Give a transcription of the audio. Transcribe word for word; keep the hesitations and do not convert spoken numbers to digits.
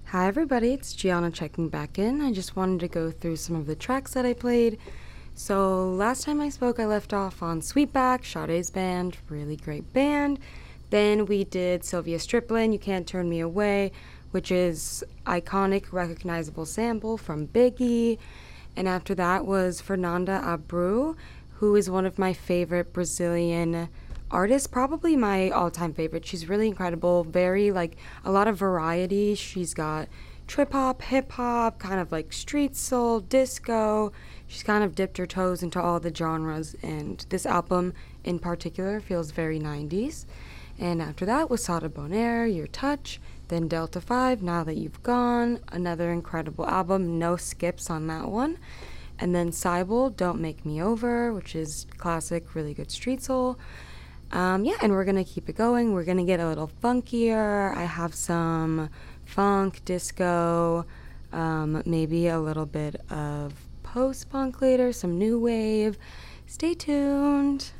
Hi everybody, it's Gianna checking back in. I just wanted to go through some of the tracks that I played. So last time I spoke I left off on Sweetback, Sade's band, really great band. Then we did Sylvia Striplin, You Can't Turn Me Away, which is iconic, recognizable sample from Biggie. And after that was Fernanda Abreu, who is one of my favorite Brazilian artist, probably my all-time favorite. She's really incredible, very like a lot of variety. She's got trip hop, hip hop, kind of like street soul, disco. She's kind of dipped her toes into all the genres, and this album in particular feels very nineties. And after that was Sada Bonaire, Your Touch, then Delta five, Now That You've Gone, another incredible album, no skips on that one. And then Cybele, Don't Make Me Over, which is classic, really good street soul. Um, yeah, and we're gonna keep it going. We're gonna get a little funkier. I have some funk, disco, um, maybe a little bit of post-punk later, some new wave. Stay tuned.